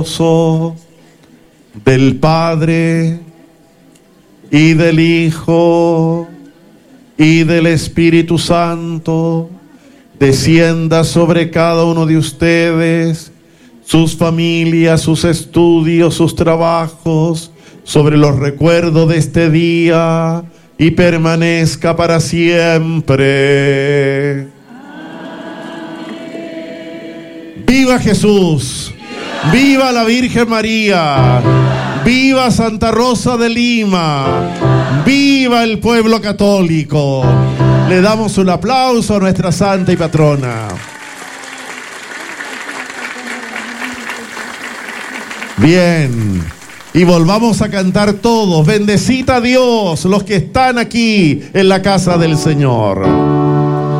del Padre y del Hijo y del Espíritu Santo descienda sobre cada uno de ustedes, sus familias, sus estudios, sus trabajos, sobre los recuerdos de este día y permanezca para siempre. ¡Viva Jesús! ¡Viva la Virgen María! ¡Viva Santa Rosa de Lima! ¡Viva el pueblo católico! Le damos un aplauso a nuestra santa y patrona. Bien, y volvamos a cantar todos. Bendecid a Dios los que están aquí en la casa del Señor.